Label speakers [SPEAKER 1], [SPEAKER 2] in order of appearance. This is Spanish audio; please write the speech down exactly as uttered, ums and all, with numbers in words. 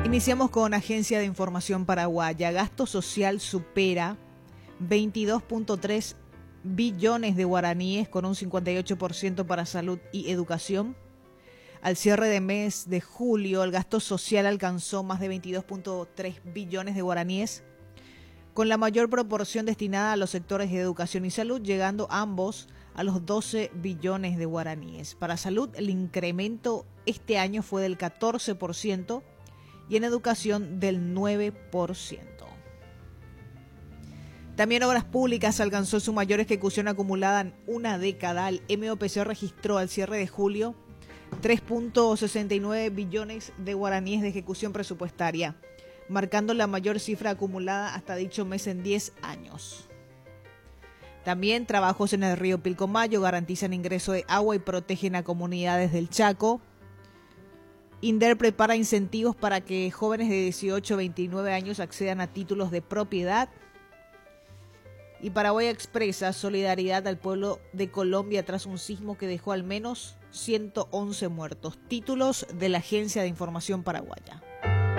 [SPEAKER 1] Iniciamos con Agencia de Información Paraguaya. Gasto social supera veintidós punto tres billones de guaraníes con un cincuenta y ocho por ciento para salud y educación. Al cierre de mes de julio, el gasto social alcanzó más de veintidós punto tres billones de guaraníes, con la mayor proporción destinada a los sectores de educación y salud, llegando ambos a los doce billones de guaraníes. Para salud, el incremento este año fue del catorce por ciento y en educación del nueve por ciento. También Obras Públicas alcanzó su mayor ejecución acumulada en una década. El M O P C registró al cierre de julio tres punto sesenta y nueve billones de guaraníes de ejecución presupuestaria, marcando la mayor cifra acumulada hasta dicho mes en diez años. También trabajos en el río Pilcomayo garantizan ingreso de agua y protegen a comunidades del Chaco. INDER prepara incentivos para que jóvenes de dieciocho a veintinueve años accedan a títulos de propiedad. Y Paraguay expresa solidaridad al pueblo de Colombia tras un sismo que dejó al menos ciento once muertos. Títulos de la Agencia de Información Paraguaya.